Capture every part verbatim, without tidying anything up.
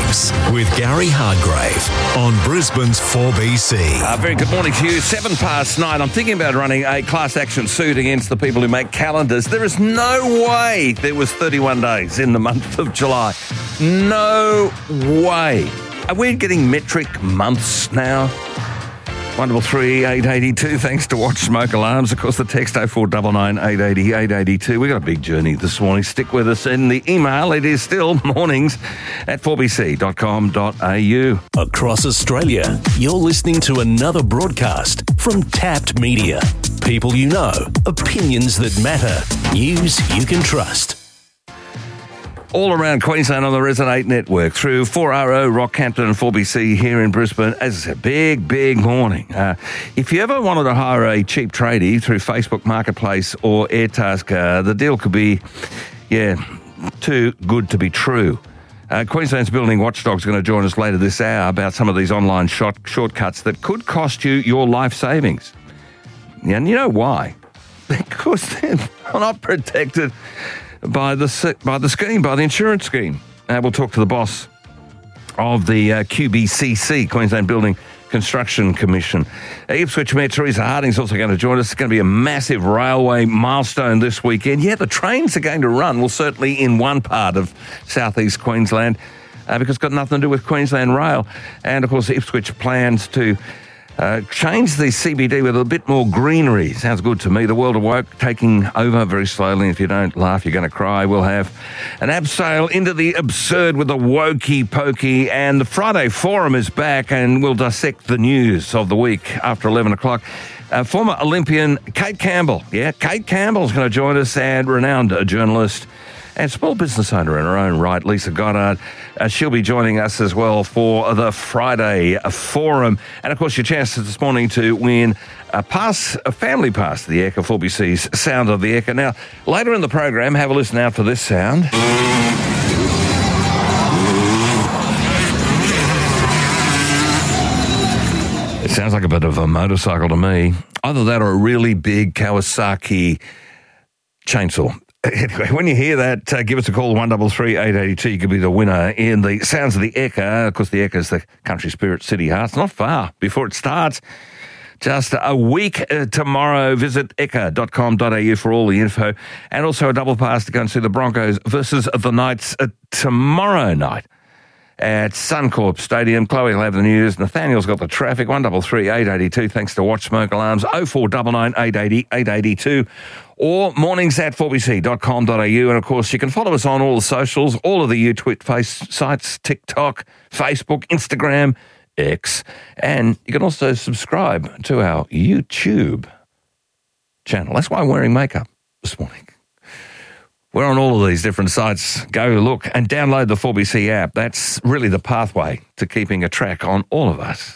Talks with Gary Hardgrave on Brisbane's four B C. Uh, very good morning to you. Seven past nine. I'm thinking about running a class action suit against the people who make calendars. There is no way there was thirty-one days in the month of July. No way. Are we getting metric months now? one double three eight eight two, thanks to Watch Smoke Alarms. Of course, the text oh four nine nine eight eight zero eight eight two. We've got a big journey this morning. Stick with us. In the email, it is still mornings at four b c dot com dot a u. Across Australia, you're listening to another broadcast from Tapped Media. People you know, opinions that matter, news you can trust. All around Queensland on the Resonate Network through four R O, Rockhampton and four B C here in Brisbane. As I said, big, big morning. Uh, if you ever wanted to hire a cheap tradie through Facebook Marketplace or Airtasker, uh, the deal could be, yeah, too good to be true. Uh, Queensland's building watchdog's going to join us later this hour about some of these online short, shortcuts that could cost you your life savings. And you know why? Because they're not protected by the by the scheme, by the insurance scheme. Uh, we'll talk to the boss of the uh, Q B C C, Queensland Building Construction Commission. Uh, Ipswich Mayor Teresa Harding's also going to join us. It's going to be a massive railway milestone this weekend. Yeah, the trains are going to run, well, certainly in one part of southeast Queensland, uh, because it's got nothing to do with Queensland Rail. And, of course, Ipswich plans to Uh, change the C B D with a bit more greenery. Sounds good to me. The World of Woke taking over very slowly. If you don't laugh, you're going to cry. We'll have an abseil into the absurd with the wokey pokey. And the Friday Forum is back, and we'll dissect the news of the week after eleven o'clock. Uh, former Olympian Kate Campbell. Yeah, Kate Campbell's going to join us, and renowned journalist and small business owner in her own right, Lisa Goddard. Uh, she'll be joining us as well for the Friday Forum. And, of course, your chances this morning to win a pass, a family pass to the Ekka, four B C's Sound of the Ekka. Now, later in the program, have a listen out for this sound. It sounds like a bit of a motorcycle to me. Either that or a really big Kawasaki chainsaw. Anyway, when you hear that, uh, give us a call, one double three eight eight two. You could be the winner in the Sounds of the Ekka. Of course, the Ekka is the country spirit city heart. It's not far before it starts. Just a week uh, tomorrow. Visit ekka dot com dot a u for all the info. And also a double pass to go and see the Broncos versus the Knights uh, tomorrow night at Suncorp Stadium. Chloe will have the news. Nathaniel's got the traffic. one double three eight eight two. Thanks to Watch Smoke Alarms. oh four nine nine eight eight zero eight eight two. Or mornings at four b c dot com dot a u. And, of course, you can follow us on all the socials, all of the U-Twit face sites, TikTok, Facebook, Instagram, X. And you can also subscribe to our YouTube channel. That's why I'm wearing makeup this morning. We're on all of these different sites. Go look and download the four B C app. That's really the pathway to keeping a track on all of us.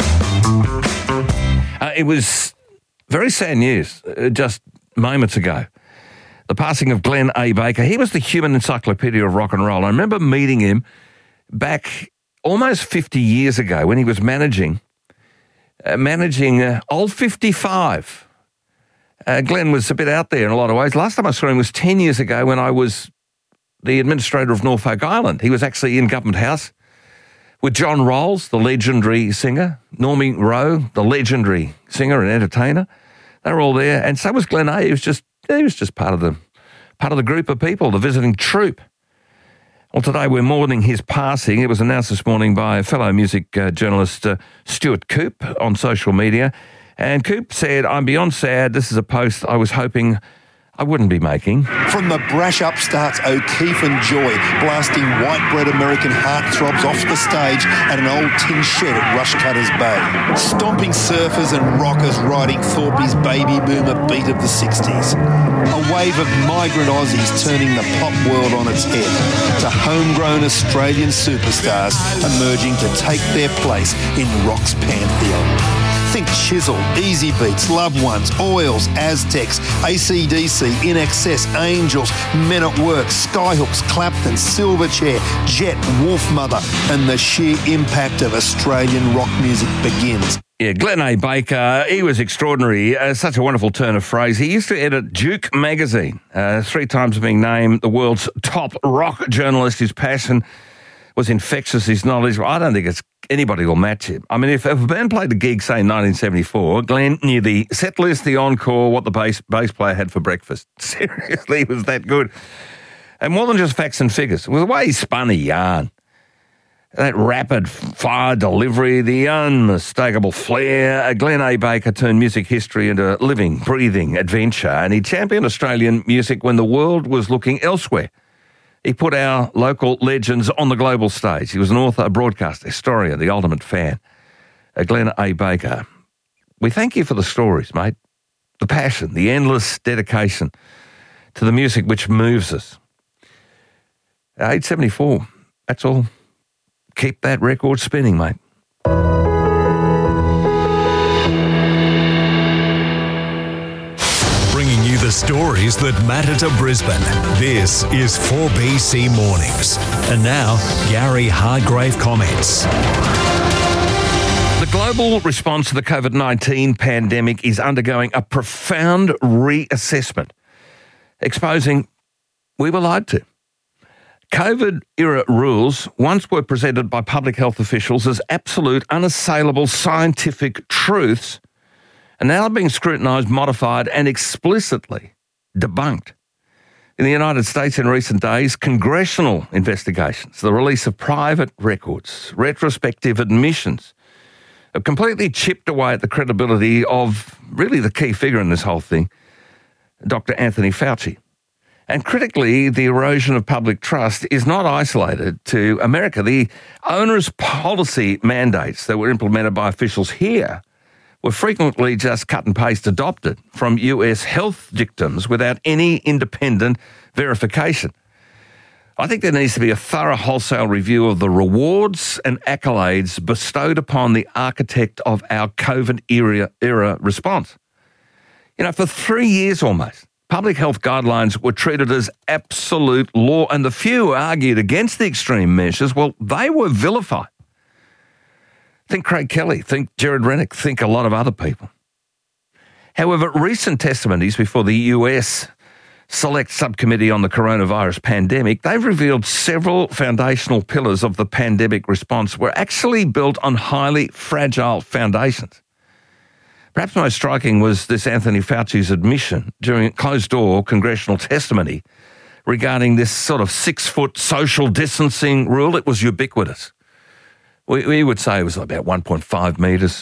Uh, it was very sad news uh, just moments ago. The passing of Glenn A. Baker. He was the human encyclopedia of rock and roll. I remember meeting him back almost fifty years ago when he was managing, uh, managing uh, Old fifty-five. Uh, Glenn was a bit out there in a lot of ways. Last time I saw him was ten years ago when I was the administrator of Norfolk Island. He was actually in Government House with John Rolls, the legendary singer, Normie Rowe, the legendary singer and entertainer. They were all there, and so was Glenn A. He was just he was just part of the part of the group of people, the visiting troupe. Well, today we're mourning his passing. It was announced this morning by fellow music uh, journalist uh, Stuart Coop on social media. And Coop said, "I'm beyond sad. This is a post I was hoping I wouldn't be making." From the brash upstarts O'Keefe and Joy, blasting white-bread American heartthrobs off the stage at an old tin shed at Rushcutters Bay. Stomping surfers and rockers riding Thorpe's baby boomer beat of the sixties. A wave of migrant Aussies turning the pop world on its head, to homegrown Australian superstars emerging to take their place in rock's pantheon. Think Chisel, Easy Beats, Loved Ones, Oils, Aztecs, A C D C, In Excess, Angels, Men at Work, Skyhooks, Clapton, Silverchair, Jet, Wolfmother, and the sheer impact of Australian rock music begins. Yeah, Glenn A. Baker, he was extraordinary. Uh, such a wonderful turn of phrase. He used to edit Juke magazine, uh, three times being named the world's top rock journalist. His passion was infectious, his knowledge. I don't think it's anybody will match him. I mean, if, if a band played the gig, say, in nineteen seventy-four, Glenn knew the set list, the encore, what the bass, bass player had for breakfast. Seriously, it was that good. And more than just facts and figures. It was the way he spun a yarn. That rapid-fire delivery, the unmistakable flair. Glenn A. Baker turned music history into living, breathing adventure, and he championed Australian music when the world was looking elsewhere. He put our local legends on the global stage. He was an author, a broadcaster, historian, the ultimate fan. Uh, Glenn A. Baker, we thank you for the stories, mate, the passion, the endless dedication to the music which moves us. Uh, eight seventy-four, that's all. Keep that record spinning, mate. Bringing you the stories that matter to Brisbane. This is four B C Mornings. And now, Gary Hargrave comments. The global response to the COVID nineteen pandemic is undergoing a profound reassessment, exposing we were lied to. COVID-era rules once were presented by public health officials as absolute, unassailable scientific truths, and now are being scrutinised, modified and explicitly debunked. In the United States in recent days, congressional investigations, the release of private records, retrospective admissions, have completely chipped away at the credibility of really the key figure in this whole thing, Doctor Anthony Fauci. And critically, the erosion of public trust is not isolated to America. The onerous policy mandates that were implemented by officials here were frequently just cut and paste adopted from U S health dictums without any independent verification. I think there needs to be a thorough wholesale review of the rewards and accolades bestowed upon the architect of our COVID era, era response. You know, for three years almost, public health guidelines were treated as absolute law, and the few who argued against the extreme measures, well, they were vilified. Think Craig Kelly, think Gerard Rennick, think a lot of other people. However, recent testimonies before the U S Select Subcommittee on the Coronavirus Pandemic, they've revealed several foundational pillars of the pandemic response were actually built on highly fragile foundations. Perhaps most striking was this Anthony Fauci's admission during closed-door congressional testimony regarding this sort of six-foot social distancing rule. It was ubiquitous. We, we would say it was about one point five metres.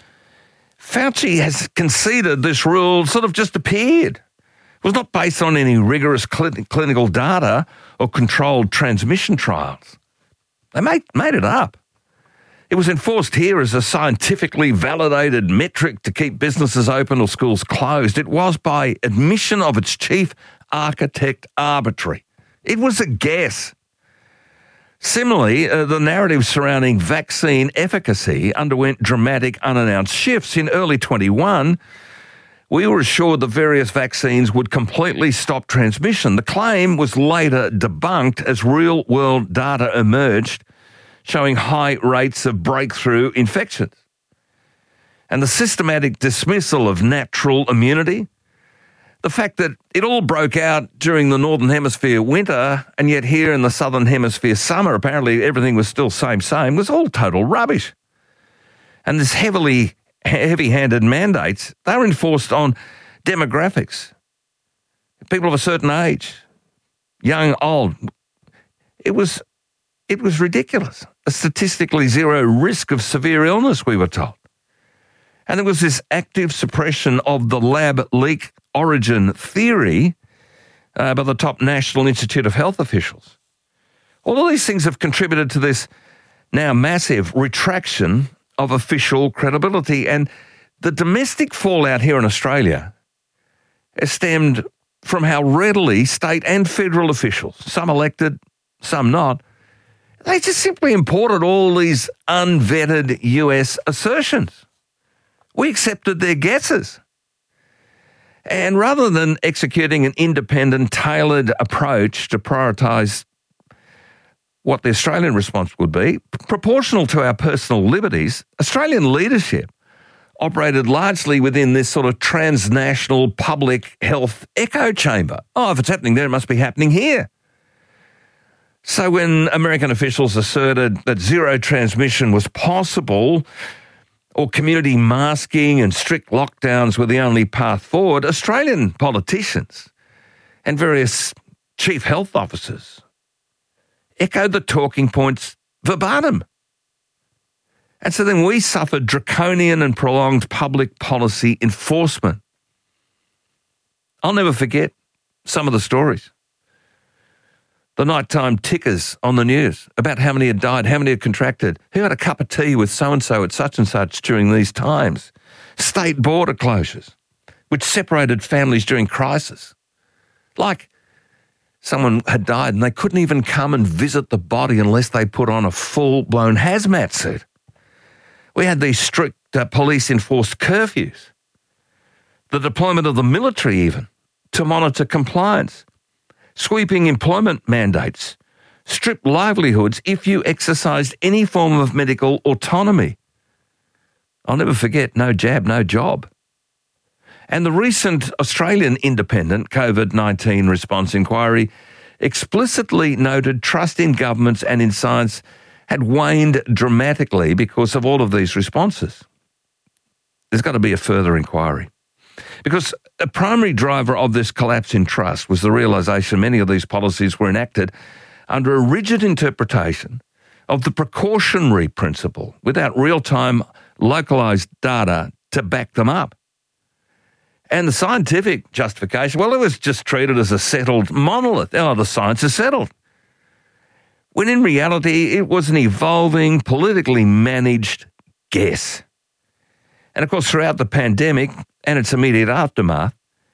Fauci has conceded this rule sort of just appeared. It was not based on any rigorous cl- clinical data or controlled transmission trials. They made, made it up. It was enforced here as a scientifically validated metric to keep businesses open or schools closed. It was, by admission of its chief architect, arbitrary. It was a guess. Similarly, uh, the narrative surrounding vaccine efficacy underwent dramatic unannounced shifts. In early twenty-one, we were assured that various vaccines would completely stop transmission. The claim was later debunked as real-world data emerged, showing high rates of breakthrough infections. And the systematic dismissal of natural immunity, the fact that it all broke out during the Northern Hemisphere winter, and yet here in the Southern Hemisphere summer, apparently everything was still same, same, was all total rubbish. And this heavily, heavy-handed mandates, they were enforced on demographics. People of a certain age, young, old. It was... It was ridiculous. A statistically zero risk of severe illness, we were told. And there was this active suppression of the lab leak origin theory uh, by the top National Institute of Health officials. All of these things have contributed to this now massive retraction of official credibility. And the domestic fallout here in Australia has stemmed from how readily state and federal officials, some elected, some not, they just simply imported all these unvetted U S assertions. We accepted their guesses. And rather than executing an independent, tailored approach to prioritise what the Australian response would be, proportional to our personal liberties, Australian leadership operated largely within this sort of transnational public health echo chamber. Oh, if it's happening there, it must be happening here. So when American officials asserted that zero transmission was possible, or community masking and strict lockdowns were the only path forward, Australian politicians and various chief health officers echoed the talking points verbatim. And so then we suffered draconian and prolonged public policy enforcement. I'll never forget some of the stories. The nighttime tickers on the news about how many had died, how many had contracted, who had a cup of tea with so-and-so at such and such during these times. State border closures, which separated families during crisis. Like someone had died and they couldn't even come and visit the body unless they put on a full-blown hazmat suit. We had these strict uh, police-enforced curfews. The deployment of the military even to monitor compliance. Sweeping employment mandates, stripped livelihoods if you exercised any form of medical autonomy. I'll never forget, no jab, no job. And the recent Australian independent COVID nineteen response inquiry explicitly noted trust in governments and in science had waned dramatically because of all of these responses. There's got to be a further inquiry. Because a primary driver of this collapse in trust was the realisation many of these policies were enacted under a rigid interpretation of the precautionary principle without real-time localised data to back them up. And the scientific justification, well, it was just treated as a settled monolith. Oh, the science is settled. When in reality, it was an evolving, politically managed guess. And of course, throughout the pandemic and its immediate aftermath,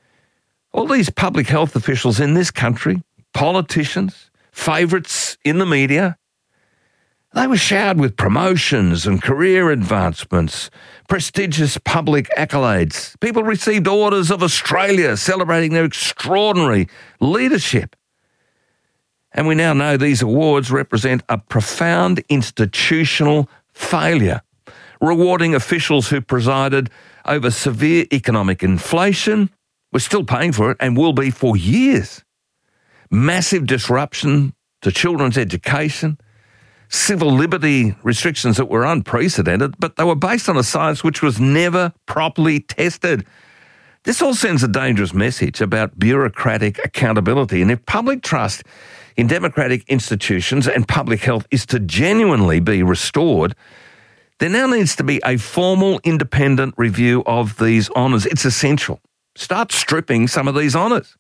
all these public health officials in this country, politicians, favourites in the media, they were showered with promotions and career advancements, prestigious public accolades. People received Orders of Australia celebrating their extraordinary leadership. And we now know these awards represent a profound institutional failure, rewarding officials who presided over severe economic inflation, were still paying for it and will be for years. Massive disruption to children's education, civil liberty restrictions that were unprecedented, but they were based on a science which was never properly tested. This all sends a dangerous message about bureaucratic accountability. And if public trust in democratic institutions and public health is to genuinely be restored, there now needs to be a formal independent review of these honours. It's essential. Start stripping some of these honours.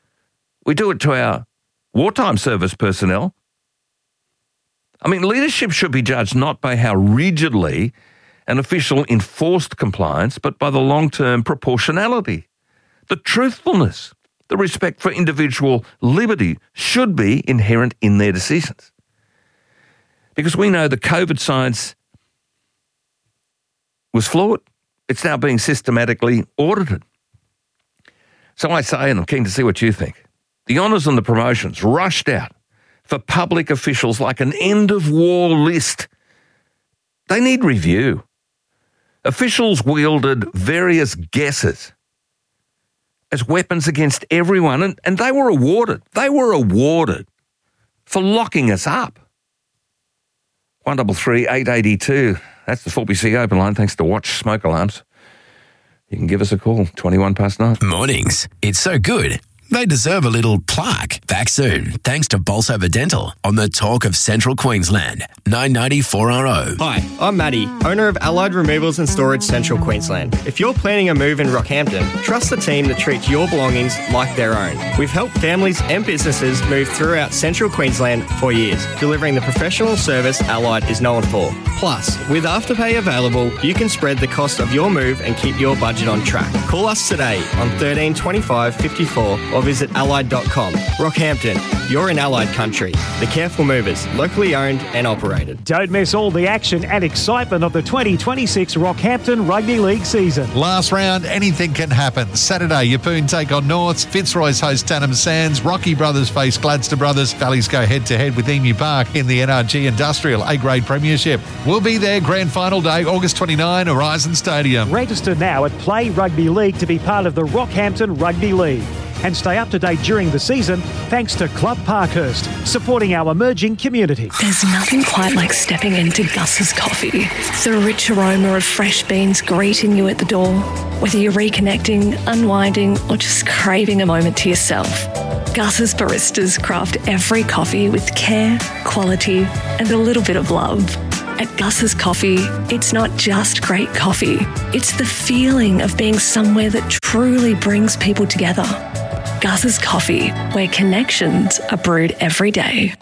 We do it to our wartime service personnel. I mean, leadership should be judged not by how rigidly an official enforced compliance, but by the long-term proportionality, the truthfulness, the respect for individual liberty should be inherent in their decisions. Because we know the COVID science was flawed. It's now being systematically audited. So I say, and I'm keen to see what you think, the honours and the promotions rushed out for public officials like an end-of-war list. They need review. Officials wielded various guesses as weapons against everyone, and, and they were awarded. They were awarded for locking us up. one double three eight eight two. That's the four B C open line, thanks to Watch Smoke Alarms. You can give us a call, twenty-one past nine. Mornings. It's so good. They deserve a little plaque. Back soon, thanks to Bolsover Dental on the Talk of Central Queensland. nine ninety four R O. Hi, I'm Maddie, owner of Allied Removals and Storage Central Queensland. If you're planning a move in Rockhampton, trust the team that treats your belongings like their own. We've helped families and businesses move throughout Central Queensland for years, delivering the professional service Allied is known for. Plus, with Afterpay available, you can spread the cost of your move and keep your budget on track. Call us today on thirteen twenty-five fifty-four or visit allied dot com. Rockhampton, you're in Allied country. The Careful Movers, locally owned and operated. Don't miss all the action and excitement of the twenty twenty-six Rockhampton Rugby League season. Last round, anything can happen. Saturday, Yeppoon take on Norths, Fitzroy's host Tannum Sands, Rocky Brothers face Gladstone Brothers, Valleys go head-to-head with Emu Park in the N R G Industrial A-Grade Premiership. We'll be there grand final day, August twenty-ninth, Horizon Stadium. Register now at Play Rugby League to be part of the Rockhampton Rugby League. and stay up to date during the season thanks to Club Parkhurst, supporting our emerging community. There's nothing quite like stepping into Gus's Coffee. The rich aroma of fresh beans greeting you at the door. Whether you're reconnecting, unwinding, or just craving a moment to yourself, Gus's baristas craft every coffee with care, quality, and a little bit of love. At Gus's Coffee, it's not just great coffee. It's the feeling of being somewhere that truly brings people together. Gus's Coffee, where connections are brewed every day.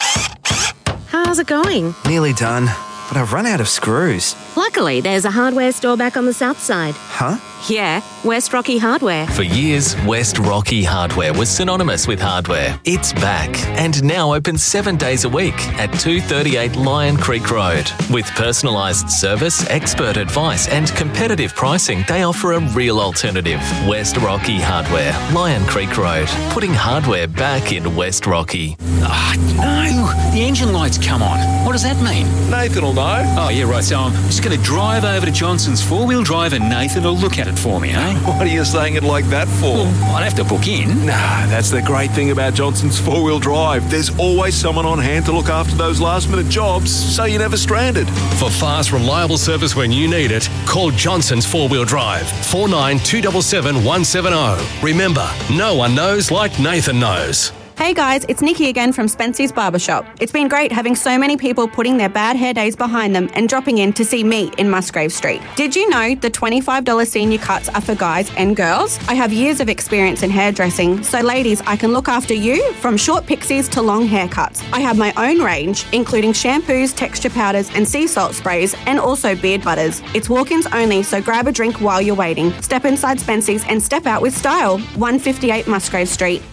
How's it going? Nearly done, but I've run out of screws. Luckily, there's a hardware store back on the south side. Huh? Yeah, West Rocky Hardware. For years, West Rocky Hardware was synonymous with hardware. It's back and now open seven days a week at two thirty-eight Lion Creek Road. With personalised service, expert advice and competitive pricing, they offer a real alternative. West Rocky Hardware, Lion Creek Road, putting hardware back in West Rocky. Ah, oh, no, the engine light's come on. What does that mean? Nathan will know. Oh, yeah, right, so I'm just going to drive over to Johnson's four-wheel drive and Nathan will look at it for me, eh? What are you saying it like that for? Well, I'd have to book in. Nah, that's the great thing about Johnson's four-wheel drive. There's always someone on hand to look after those last-minute jobs, so you're never stranded. For fast, reliable service when you need it, call Johnson's four-wheel drive, four nine two seven seven one seven zero. Remember, no one knows like Nathan knows. Hey guys, it's Nikki again from Spency's Barbershop. It's been great having so many people putting their bad hair days behind them and dropping in to see me in Musgrave Street. Did you know the twenty-five dollars senior cuts are for guys and girls? I have years of experience in hairdressing, so ladies, I can look after you from short pixies to long haircuts. I have my own range, including shampoos, texture powders and sea salt sprays, and also beard butters. It's walk-ins only, so grab a drink while you're waiting. Step inside Spency's and step out with style. one fifty-eight Musgrave Street.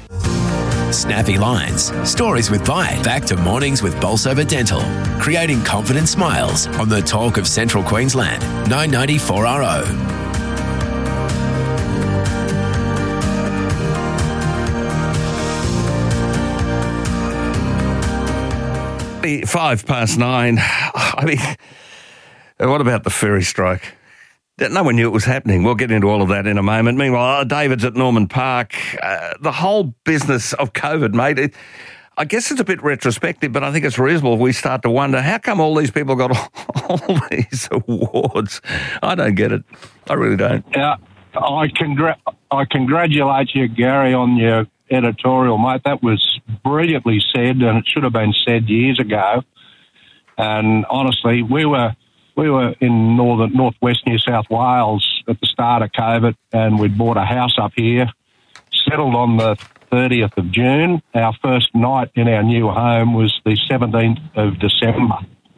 Snappy lines, stories with Vi, back to mornings with Bolsover Dental, creating confident smiles on the talk of Central Queensland, nine ninety-four R O. Five past nine. I mean, what about the ferry strike? No one knew it was happening. We'll get into all of that in a moment. Meanwhile, David's at Norman Park. Uh, the whole business of COVID, mate, it, I guess it's a bit retrospective, but I think it's reasonable if we start to wonder, how come all these people got all, all these awards? I don't get it. I really don't. Yeah, I, congr- I congratulate you, Gary, on your editorial, mate. That was brilliantly said, and it should have been said years ago. And honestly, we were... We were in northern northwest New South Wales at the start of COVID, and we'd bought a house up here, settled on the thirtieth of June. Our first night in our new home was the seventeenth of December.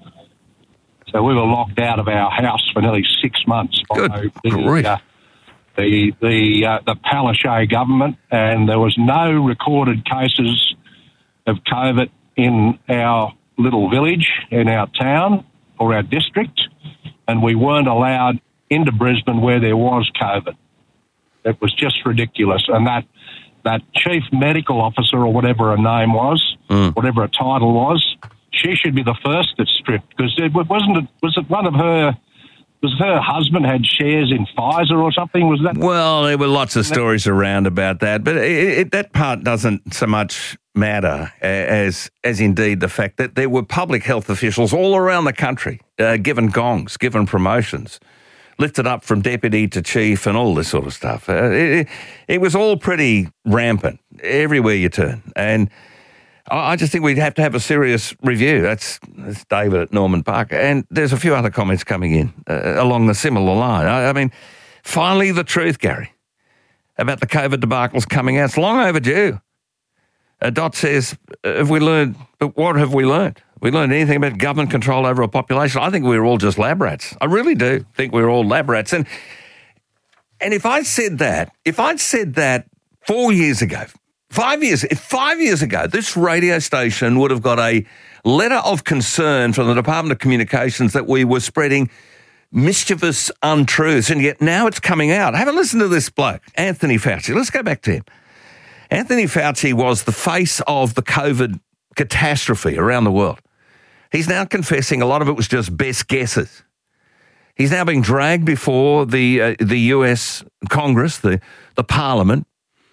So we were locked out of our house for nearly six months by Good the, grief. uh, the the uh, the Palaszczuk government, and there was no recorded cases of COVID in our little village, in our town or our district, and we weren't allowed into Brisbane where there was COVID. It was just ridiculous. And that that chief medical officer, or whatever her name was, mm. whatever her title was, she should be the first that's stripped, because it wasn't it, was it one of her was her husband had shares in Pfizer or something? Was that? Well, there were lots of stories around about that, but it, it, that part doesn't so much matter as as indeed the fact that there were public health officials all around the country uh, given gongs, given promotions, lifted up from deputy to chief and all this sort of stuff. Uh, it, it was all pretty rampant everywhere you turn. And I just think we'd have to have a serious review. That's, that's David at Norman Park. And there's a few other comments coming in uh, along the similar line. I, I mean, finally the truth, Gary, about the COVID debacles coming out. It's long overdue. Uh, Dot says, have we learned, but what have we learned? We learned anything about government control over a population? I think we were all just lab rats. I really do think we were all lab rats. And, and if I'd said that, if I'd said that four years ago, Five years, five years ago, this radio station would have got a letter of concern from the Department of Communications that we were spreading mischievous untruths, and yet now it's coming out. Have a listen to this bloke, Anthony Fauci. Let's go back to him. Anthony Fauci was the face of the COVID catastrophe around the world. He's now confessing a lot of it was just best guesses. He's now being dragged before the uh, the U S Congress, the, the Parliament,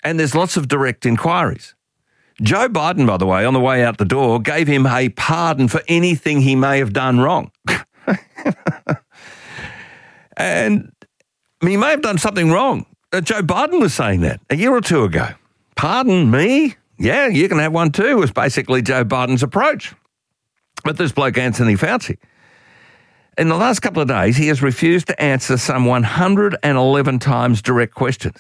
And there's lots of direct inquiries. Joe Biden, by the way, on the way out the door, gave him a pardon for anything he may have done wrong. And he may have done something wrong. Uh, Joe Biden was saying that a year or two ago. Pardon me? Yeah, you can have one too, was basically Joe Biden's approach. But this bloke, Anthony Fauci, in the last couple of days, he has refused to answer some one hundred eleven times direct questions.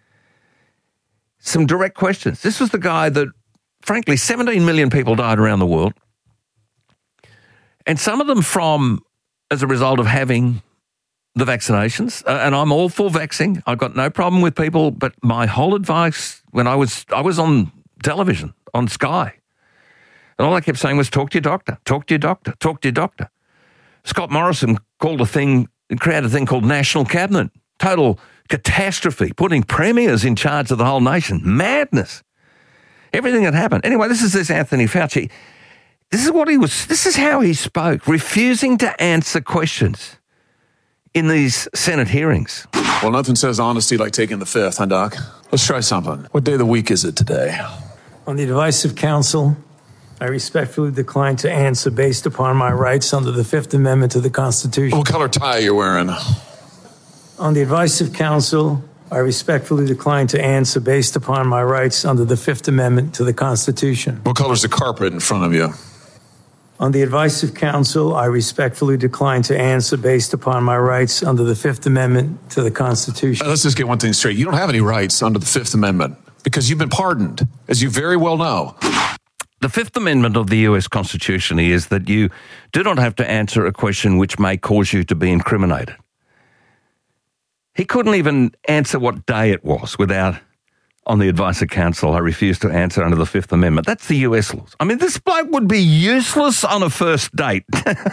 Some direct questions. This was the guy that, frankly, seventeen million people died around the world. And some of them from, as a result of having the vaccinations. Uh, and I'm all for vaxing. I've got no problem with people, but my whole advice when I was, I was on television, on Sky, and all I kept saying was talk to your doctor, talk to your doctor, talk to your doctor. Scott Morrison called a thing, created a thing called National Cabinet. Total catastrophe, putting premiers in charge of the whole nation. Madness. Everything that happened. Anyway, this is this Anthony Fauci. This is what he was, this is how he spoke, refusing to answer questions in these Senate hearings. Well, nothing says honesty like taking the fifth, huh, Doc? Let's try something. What day of the week is it today? On the advice of counsel, I respectfully decline to answer based upon my rights under the Fifth Amendment to the Constitution. What color tie are you wearing? On the advice of counsel, I respectfully decline to answer based upon my rights under the Fifth Amendment to the Constitution. What color's the carpet in front of you? On the advice of counsel, I respectfully decline to answer based upon my rights under the Fifth Amendment to the Constitution. Uh, let's just get one thing straight. You don't have any rights under the Fifth Amendment because you've been pardoned, as you very well know. The Fifth Amendment of the U S Constitution is that you do not have to answer a question which may cause you to be incriminated. He couldn't even answer what day it was without, on the advice of counsel, I refuse to answer under the Fifth Amendment. That's the U S laws. I mean, this bloke would be useless on a first date.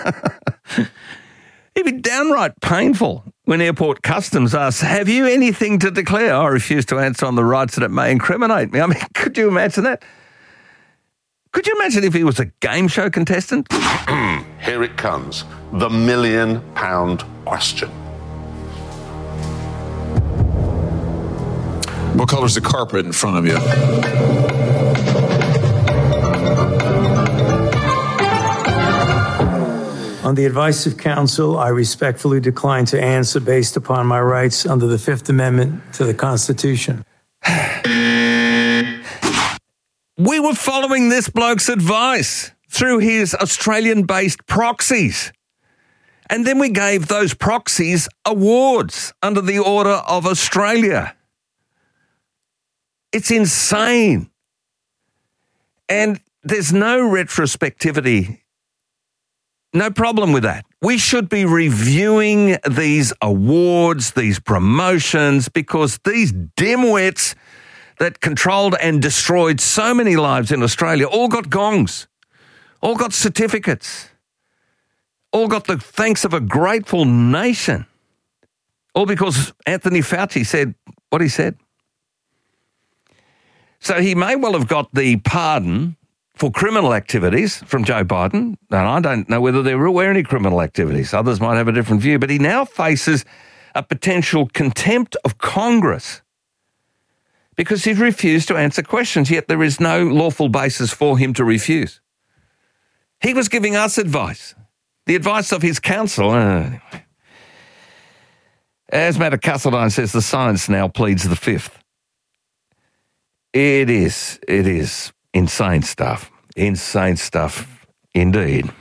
He'd be downright painful when airport customs asks, have you anything to declare? I refuse to answer on the rights that it may incriminate me. I mean, could you imagine that? Could you imagine if he was a game show contestant? Here it comes, the million pound question. What color's the carpet in front of you? On the advice of counsel, I respectfully decline to answer based upon my rights under the Fifth Amendment to the Constitution. We were following this bloke's advice through his Australian-based proxies. And then we gave those proxies awards under the Order of Australia. It's insane. And there's no retrospectivity. No problem with that. We should be reviewing these awards, these promotions, because these dimwits that controlled and destroyed so many lives in Australia all got gongs, all got certificates, all got the thanks of a grateful nation, all because Anthony Fauci said what he said. So he may well have got the pardon for criminal activities from Joe Biden, and I don't know whether there were any criminal activities. Others might have a different view, but he now faces a potential contempt of Congress because he's refused to answer questions, yet there is no lawful basis for him to refuse. He was giving us advice, the advice of his counsel. Uh, anyway. As Matt Castledine says, the science now pleads the fifth. It is, it is insane stuff. Insane stuff indeed.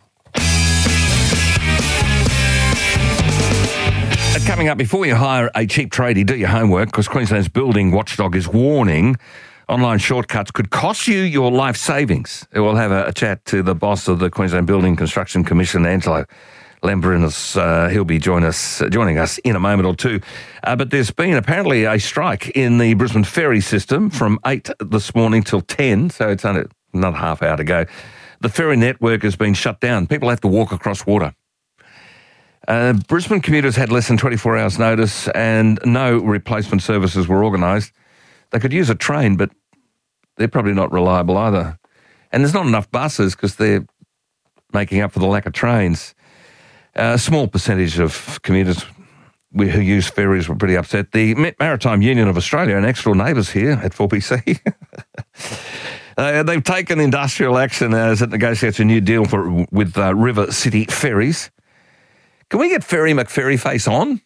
Coming up, before you hire a cheap tradie, do your homework, because Queensland's building watchdog is warning online shortcuts could cost you your life savings. We'll have a, a chat to the boss of the Queensland Building Construction Commission, Angelo Lambrinus. Uh, he'll be join us, uh, joining us in a moment or two. Uh, but there's been apparently a strike in the Brisbane ferry system from eight this morning till ten, so it's only another half hour to go. The ferry network has been shut down. People have to walk across water. Uh, Brisbane commuters had less than twenty-four hours notice and no replacement services were organised. They could use a train, but they're probably not reliable either. And there's not enough buses because they're making up for the lack of trains. A small percentage of commuters we, who use ferries were pretty upset. The Maritime Union of Australia, and next door neighbours here at four B C, uh, they've taken industrial action as it negotiates a new deal for with uh, River City Ferries. Can we get Ferry McFerryface on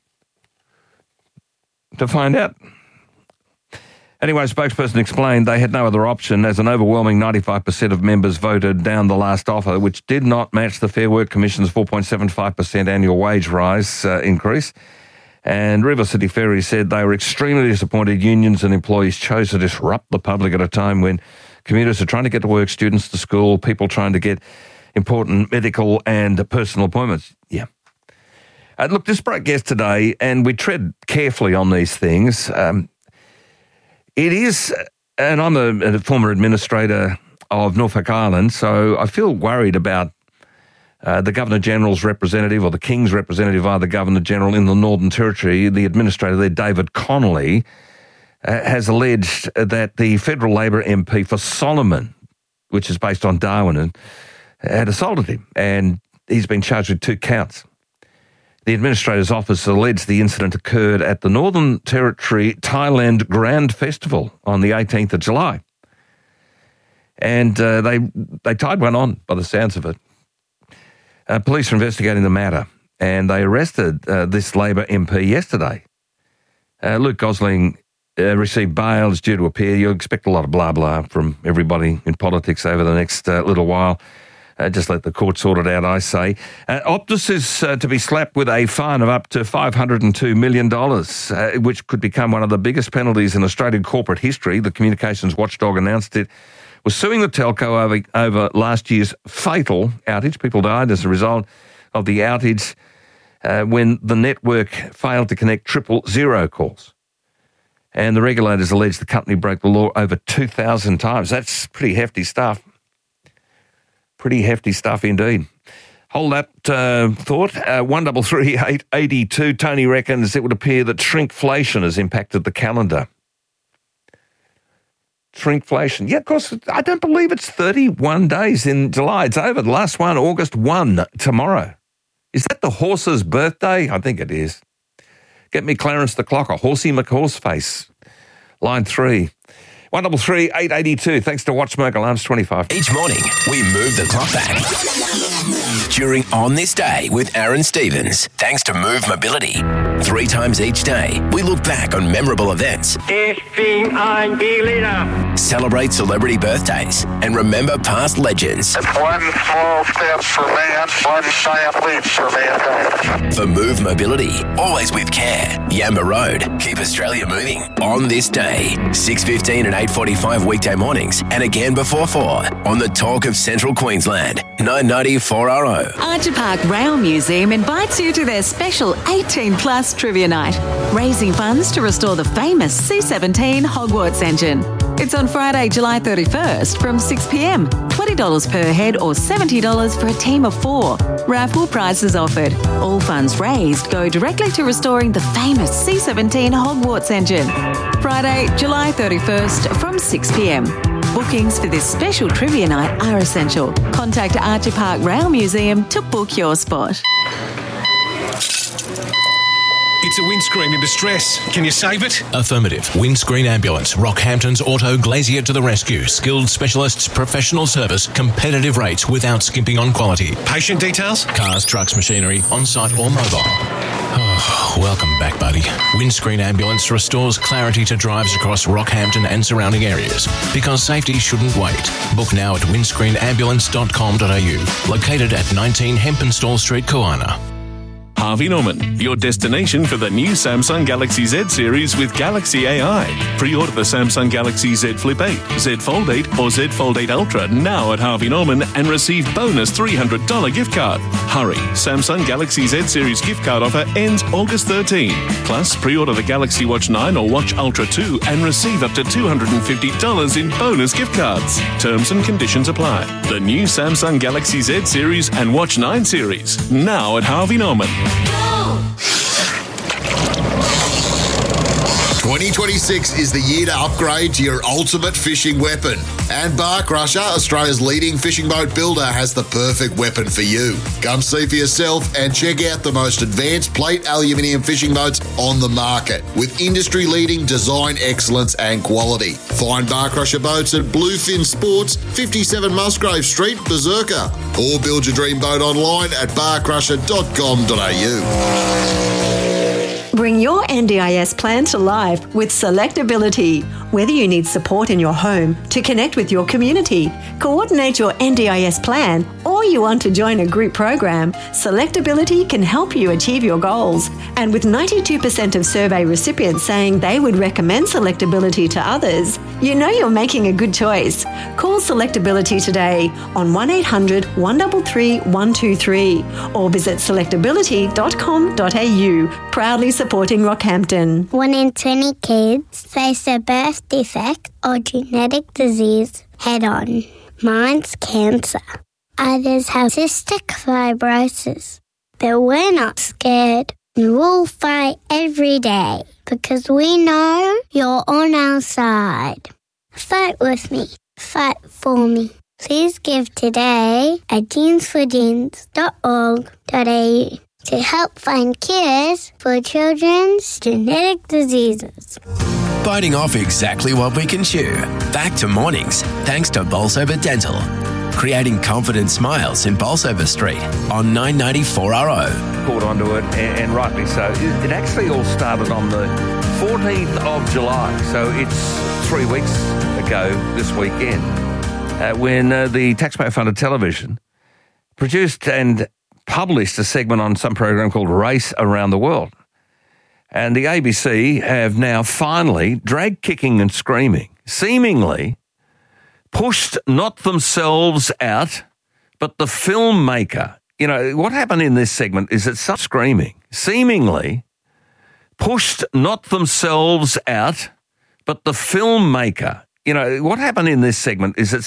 to find out? Anyway, a spokesperson explained they had no other option as an overwhelming ninety-five percent of members voted down the last offer, which did not match the Fair Work Commission's four point seven five percent annual wage rise uh, increase. And River City Ferries said they were extremely disappointed unions and employees chose to disrupt the public at a time when commuters are trying to get to work, students to school, people trying to get important medical and personal appointments. Yeah. Uh, look, this broke yesterday, and we tread carefully on these things. Um, It is, and I'm a, a former administrator of Norfolk Island, so I feel worried about uh, the Governor-General's representative or the King's representative via the Governor-General in the Northern Territory. The administrator there, David Connolly, uh, has alleged that the federal Labor M P for Solomon, which is based on Darwin, had assaulted him, and he's been charged with two counts. The Administrator's Office alleged the incident occurred at the Northern Territory Thailand Grand Festival on the eighteenth of July. And uh, they they tied one on, by the sounds of it. Uh, police are investigating the matter, and they arrested uh, this Labor M P yesterday. Uh, Luke Gosling uh, received bail, is due to appear. You'll expect a lot of blah-blah from everybody in politics over the next uh, little while. Uh, just let the court sort it out, I say. Uh, Optus is uh, to be slapped with a fine of up to five hundred two million dollars, uh, which could become one of the biggest penalties in Australian corporate history. The communications watchdog announced it was suing the telco over, over last year's fatal outage. People died as a result of the outage uh, when the network failed to connect triple zero calls. And the regulators allege the company broke the law over two thousand times. That's pretty hefty stuff. Pretty hefty stuff indeed. Hold that uh, thought. Uh, one double three eight eighty two. Tony reckons it would appear that shrinkflation has impacted the calendar. Shrinkflation. Yeah, of course, I don't believe it's thirty-one days in July. It's over. The last one, August first, tomorrow. Is that the horse's birthday? I think it is. Get me Clarence the Clocker, Horsey McHorseface. Line three. one double three eight eighty two. Thanks to Watch Smoke Alarms twenty-five. Each morning, we move the clock back. During On This Day with Aaron Stevens, thanks to Move Mobility. Three times each day, we look back on memorable events, celebrate celebrity birthdays, and remember past legends. One small step for man, one giant leap for mankind. For Move Mobility, always with care. Yamba Road, keep Australia moving. On This Day, six fifteen and eight forty-five weekday mornings, and again before four on the Talk of Central Queensland, nine ninety four R O. Archer Park Rail Museum invites you to their special eighteen plus Trivia Night, raising funds to restore the famous C seventeen Hogwarts engine. It's on Friday, July thirty-first from six p.m. twenty dollars per head or seventy dollars for a team of four. Raffle prizes offered. All funds raised go directly to restoring the famous C seventeen Hogwarts engine. Friday, July thirty-first from six p.m. Bookings for this special trivia night are essential. Contact Archer Park Rail Museum to book your spot. It's a windscreen in distress. Can you save it? Affirmative. Windscreen Ambulance. Rockhampton's Auto Glazier to the rescue. Skilled specialists, professional service, competitive rates without skimping on quality. Patient details? Cars, trucks, machinery, on-site or mobile. Oh, welcome back, buddy. Windscreen Ambulance restores clarity to drives across Rockhampton and surrounding areas. Because safety shouldn't wait. Book now at windscreen ambulance dot com dot a u. Located at nineteen Hempenstall Street, Koana. Harvey Norman, your destination for the new Samsung Galaxy Z series with Galaxy A I. Pre-order the Samsung Galaxy Z Flip eight, Z Fold eight or Z Fold eight Ultra now at Harvey Norman and receive bonus three hundred dollars gift card. Hurry, Samsung Galaxy Z series gift card offer ends August thirteenth. Plus, pre-order the Galaxy Watch nine or Watch Ultra two and receive up to two hundred fifty dollars in bonus gift cards. Terms and conditions apply. The new Samsung Galaxy Z series and Watch nine series now at Harvey Norman. twenty twenty-six is the year to upgrade to your ultimate fishing weapon. And Bar Crusher, Australia's leading fishing boat builder, has the perfect weapon for you. Come see for yourself and check out the most advanced plate aluminium fishing boats on the market with industry-leading design excellence and quality. Find Bar Crusher boats at Bluefin Sports, fifty-seven Musgrave Street, Berserker, or build your dream boat online at bar crusher dot com dot a u. Bring your N D I S plan to life with Selectability. Whether you need support in your home to connect with your community, coordinate your N D I S plan, or you want to join a group program, Selectability can help you achieve your goals. And with ninety-two percent of survey recipients saying they would recommend Selectability to others, you know you're making a good choice. Call Selectability today on one eight hundred, one three three, one two three or visit selectability dot com dot a u. Proudly supporting Rockhampton. One in twenty kids face a birth defect or genetic disease head on. Mine's cancer. Others have cystic fibrosis. But we're not scared. We'll fight every day because we know you're on our side. Fight with me. Fight for me. Please give today at jeans for jeans dot org dot a u to help find cures for children's genetic diseases. Biting off exactly what we can chew. Back to mornings, thanks to Bolsover Dental. Creating confident smiles in Bolsover Street on nine ninety-four R O. Caught onto it, and, and rightly so. It, it actually all started on the fourteenth of July, so it's three weeks ago this weekend, uh, when uh, the taxpayer-funded television produced and published a segment on some program called Race Around the World. And the A B C have now finally, drag kicking and screaming, seemingly pushed not themselves out, but the filmmaker. You know, what happened in this segment is that some screaming, seemingly pushed not themselves out, but the filmmaker. You know, what happened in this segment is that